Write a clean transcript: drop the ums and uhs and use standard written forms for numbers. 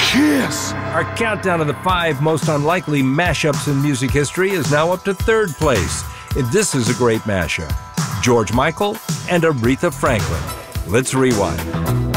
Kiss! Our countdown of the 5 most unlikely mashups in music history is now up to 3rd place. And this is a great mashup. George Michael and Aretha Franklin. Let's rewind.